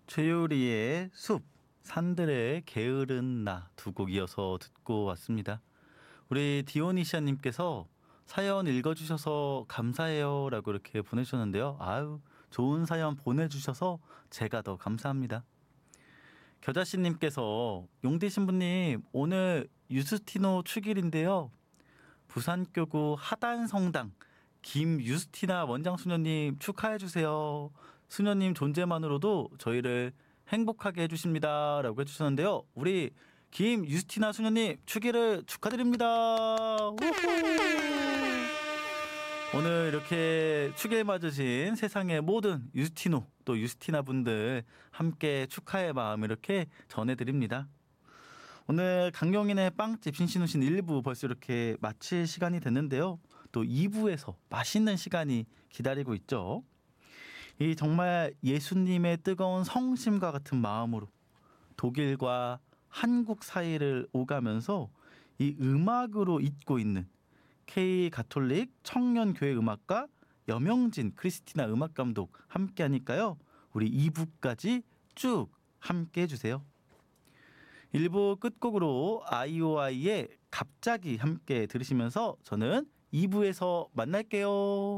최유리의 숲, 산들의 게으른 나 두 곡 이어서 듣고 왔습니다. 우리 디오니시아님께서 사연 읽어주셔서 감사해요 라고 이렇게 보내주셨는데요. 아유, 좋은 사연 보내주셔서 제가 더 감사합니다. 겨자씨님께서 용대 신부님 오늘 유스티노 축일인데요. 부산교구 하단성당 김유스티나 원장 수녀님 축하해주세요. 수녀님 존재만으로도 저희를 행복하게 해주십니다 라고 해주셨는데요. 우리 김유스티나 수녀님 축일을 축하드립니다. 우후! 오늘 이렇게 축일 맞으신 세상의 모든 유스티노 또 유스티나 분들 함께 축하의 마음 이렇게 전해드립니다. 오늘 강경인의 빵집 신신우신 1부 벌써 이렇게 마칠 시간이 됐는데요. 또 2부에서 맛있는 시간이 기다리고 있죠. 이 정말 예수님의 뜨거운 성심과 같은 마음으로 독일과 한국 사이를 오가면서 이 음악으로 잇고 있는 K 가톨릭 청년교회 음악가 여명진 크리스티나 음악감독 함께 하니까요. 우리 2부까지 쭉 함께 해주세요. 1부 끝곡으로 아이오아이의 갑자기 함께 들으시면서 저는 2부에서 만날게요.